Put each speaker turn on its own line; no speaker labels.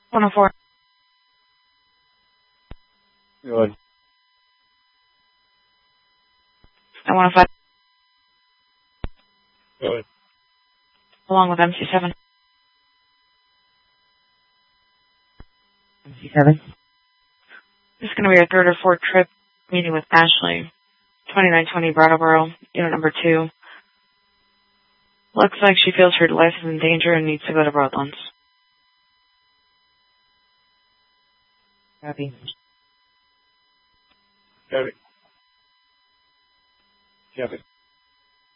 104.
Good.
At 105.
Good.
Along with MC7.
MC7.
This is going to be our third or fourth trip meeting with Ashley. 2920 Brattleboro, unit number 2. Looks like she feels her life is in danger and needs to go to Broadlands.
Copy.
Copy. Copy.